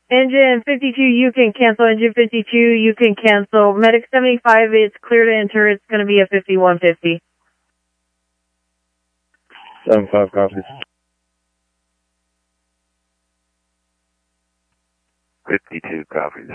Engine 52, you can cancel. Engine 52, you can cancel. Medic 75, it's clear to enter. It's going to be a 5150. 75 copies. 52 copies.